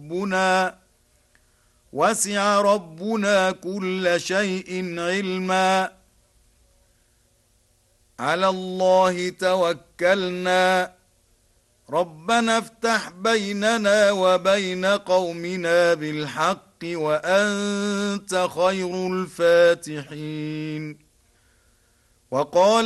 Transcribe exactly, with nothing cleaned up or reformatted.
ربنا وسع ربنا كل شيء علما على الله توكلنا ربنا افتح بيننا وبين قومنا بالحق وأنت خير الفاتحين. وقال